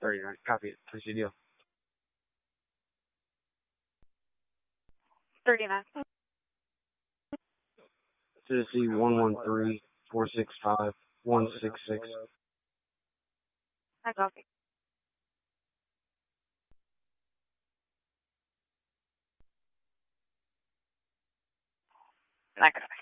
39. Copy it. What's your deal? 39. Tennessee 113-465-166. I copy. I copy.